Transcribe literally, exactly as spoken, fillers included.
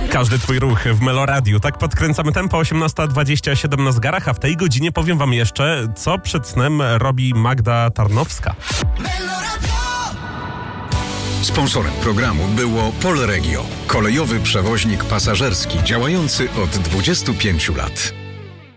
Każdy twój ruch w Meloradiu. Tak podkręcamy tempo. osiemnasta dwadzieścia siedem na zegarach, a w tej godzinie powiem wam jeszcze, co przed snem robi Magda Tarnowska. Sponsorem programu było Polregio, kolejowy przewoźnik pasażerski działający od dwudziestu pięciu lat.